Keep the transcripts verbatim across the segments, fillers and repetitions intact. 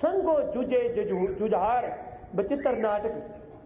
संगो जुजे जुझार। बचित्र नाटक।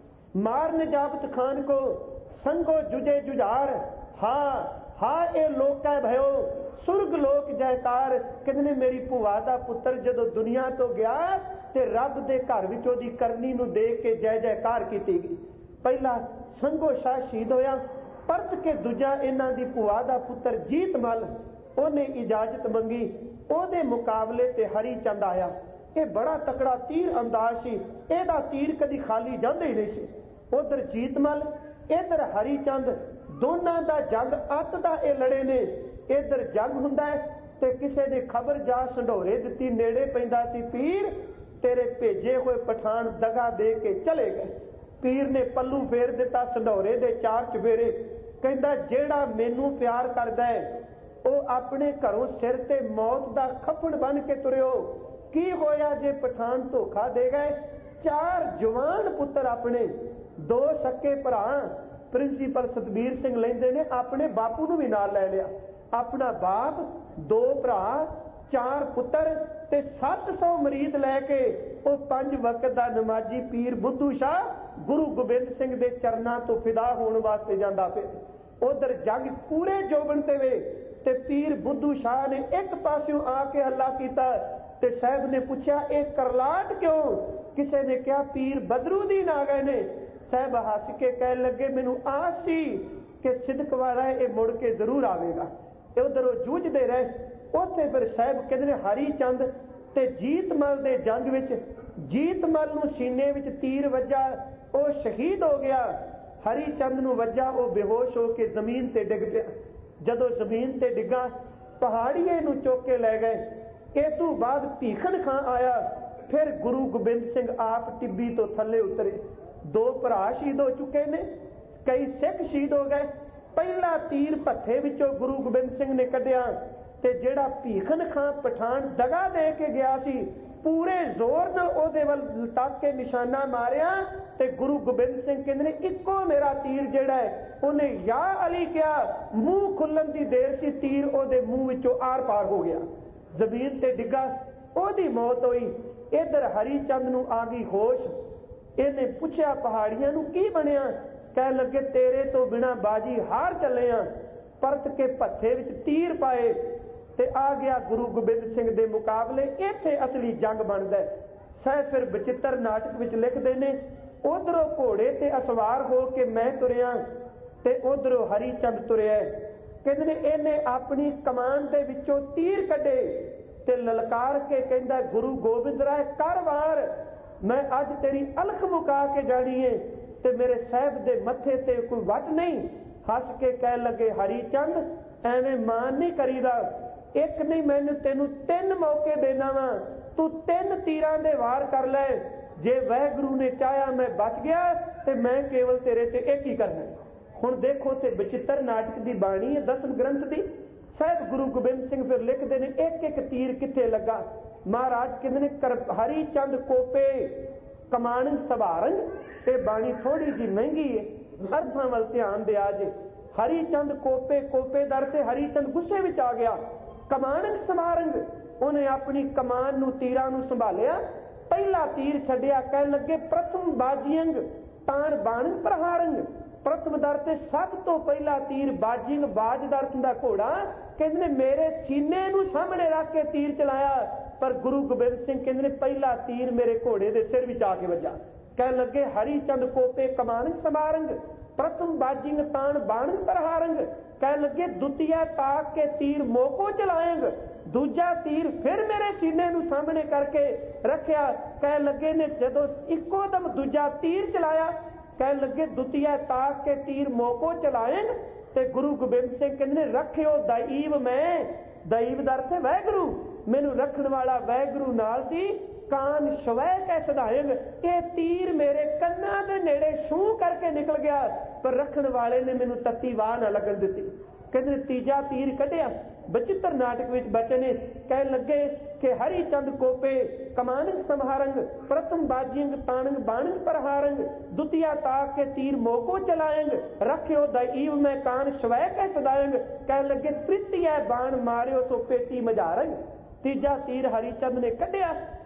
मारन जाबत खान को संगो जुजे जुझार। हाँ हाँ ये लोका भयो सुरग लोक जयकार। कहते मेरी भूआ का पुत्र जदों दुनिया तो गया ते रब दे घर विच ओदी करनी नूं देख के जय जयकार की गई। पहला संगो शाह शहीद होया, परत के दूजा इन्हां दी भूआ दा पुत्र जीत मल ओने इजाजत मंगी, ओदे मुकाबले ते हरी चंद आया। ये बड़ा तकड़ा तीर अंदाज सी, एदा तीर कदी खाली जांदे ही नहीं सी। उधर जीत मल इधर हरी चंद, दोनों का जंग अत का ये लड़े ने। इधर जंग हुंदा है ते किसे ने खबर जा संढोरे दिती, नेड़े पैंदा सी पीर तेरे भेजे हुए पठान दगा दे के चले गए। पीर ने पल्लू फेर दिता संढोरे दे चार चफेरे, कहंदा जेड़ा मैनू प्यार करदा है वो अपने घरों सिर ते मौत दा खफन बन के तुरियो। की होया जे पठान धोखा दे गए। चार जवान पुत्र अपने, दो सके भरा प्रिंसीपल सतबीर सिंह लेंदे ने अपने बापू नूं भी नाल लै लिया। अपना बाप, दो भरा, चार पुत्र ते सत्त सौ मरीद लैके वो पंज वक्त का नमाजी पीर बुद्धू शाह गुरु गोबिंद सिंह दे चरनां तो फिदा होने वास्ते जांदा पे। उधर जंग पूरे जोबन ते वे ते पीर बुद्धू शाह ने एक पासों आके हल्ला कीता ते साहब ने पूछा ये करलाट क्यों। किसी ने कहा पीर बदरूदीन आ गए ने। साहब हस के कह लगे मैनू आस सी कि सिदक वाला ये मुड़ के जरूर आवेगा। उधर वो जूझते रहे। उत्थे फिर साहब कहते हरी चंद ते जीत मल दे जंग विच जीत मल नूं सीने विच तीर वजा, वो शहीद हो गया। हरी चंद नूं वजा, वो बेहोश हो के जमीन ते डिग पिया। जदों जमीन ते डिगा पहाड़ीए नूं चुक के लै गए। इस तों बाद भीखन खां आया। फिर गुरु गोबिंद सिंह आप टिब्बी तो थले उतरे। दो भरा शहीद हो चुके ने, कई सिख शहीद हो गए। पहला तीर भत्थे विचों गुरु गोबिंद सिंह ने कढ़िया ते जेड़ा भीखन खां पठान दगा दे के गया सी पूरे जोर नाल ओदे वल तक के निशाना मारिया ते गुरु गोबिंद सिंह कहंदे ने इक्को मेरा तीर जेड़ा है उन्हें या अली कहा, मूंह खुलन दी देर सी तीर ओदे मुंह विचों आर पार हो गया, जमीन ते डिगा, ओदी मौत हुई। इधर हरी चंद नूं आ गई होश। इहने पुछया पहाड़ियां नूं की बनिया। कह लगे तेरे तो बिना बाजी हार चले आ। परत के भत्थे विच तीर पाए ते आ गया गुरु गोबिंद सिंह दे मुकाबले। इत्थे असली जंग बनदा है। सह फिर बचित्र नाटक विच लिखदे ने उधरों घोड़े ते असवार हो के मैं तुरिया ते उधरों हरी चंद तुरिया। कहंदे ने इहने अपनी कमान दे विचों तीर कढे ते ललकार के कहंदा गुरु गोबिंद राय कर वार, मैं अज तेरी अलख मुका के जानी है ते मेरे साहब दे मथे ते कोई वट नहीं। हस के कह लगे हरी चंद एवें मान नहीं करीदा, एक नहीं मैंने तेनू तीन मौके देना वा, तू तीन तीरां दे वार कर ले। जे वाहिगुरू ने चाहया मैं बच गया ते मैं केवल तेरे ते एक ही करना। हुण देखो ते बचित्र नाटक दी बाणी है दसम ग्रंथ दी। साहब गुरु गोबिंद सिंह फिर लिखते हैं एक एक तीर किथे लगा। महाराज कहते हैं कर हरी चंद कोपे कमान सवारंग। ते बाणी थोड़ी जी महंगी है, अर्थां वल ध्यान दिया जे। हरी चंद कोपे कोपे दर से हरी चंद गुस्से विच आ गया। कमानंग समारंग उन्हें अपनी कमान नूं तीरां नूं संभालिया। पहला तीर छड्डिया, कह लगे प्रथम बाजियंग तान बाणंग प्रहारंग। प्रथम दर से सब तो पहला तीर बाजिंग बाज दर दा घोड़ा कहते मेरे सीने नूं सामने रख के तीर चलाया। पर गुरु गोबिंद सिंह कहते पहला तीर मेरे घोड़े दे सिर विच आके वजा। कह लगे हरी चंद कोपे कमानंग समारंग प्रथम बाजिंग तान बाणंग प्रहारंग। कह लगे दुतिया ताक के तीर मोको चलाएंग। दूजा तीर फिर मेरे सीने नूं सामने करके रखिया। कह लगे ने जदों इक्को दम दूजा तीर चलाया, कह लगे दुतिया ताक के तीर मोको चलाएंग। ते गुरु गोबिंद सिंह कहने रखियो दईव मैं, दईव दर से वाहिगुरू, मैनू रखण वाला वाहिगुरू नाल सी। कान शवै कै सदाएंग, ये तीर मेरे कन्ना दे नेड़े शू करके निकल गया, पर रखण वाले ने मैनू तत्ती वाह ना लगन दिती। कहते तीजा तीर कढ़िया। बचित्र नाटक विच बचन कह लगे कि हरी चंद कोपे कमानंग संहारंग प्रथम बाजिंग तानंग बाणंग प्रहारंग दुतिया ताक के तीर मोको चलाएंग। रखियो दईव मैं कान शवै कै सदाएंग। कह लगे तृतीय बाण मारियो तो पेटी मजारंग। तीजा तीर हरी चंद ने कढ़िया।